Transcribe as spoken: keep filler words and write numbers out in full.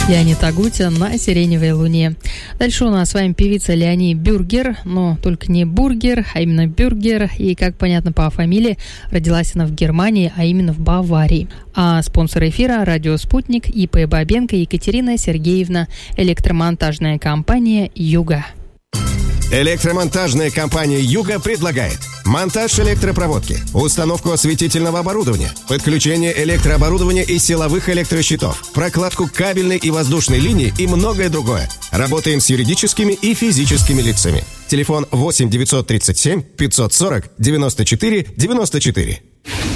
Леонид Агутин на «Сиреневой луне». Дальше у нас с вами певица Леони Бюргер, но только не бургер, а именно Бюргер. И, как понятно по фамилии, родилась она в Германии, а именно в Баварии. А спонсор эфира — радио «Спутник», ИП Бабенко Екатерина Сергеевна, электромонтажная компания «Юга». Электромонтажная компания «Юга» предлагает монтаж электропроводки, установку осветительного оборудования, подключение электрооборудования и силовых электрощитов, прокладку кабельной и воздушной линии и многое другое. Работаем с юридическими и физическими лицами. Телефон восемь девятьсот тридцать семь пятьсот сорок девяносто четыре девяносто четыре.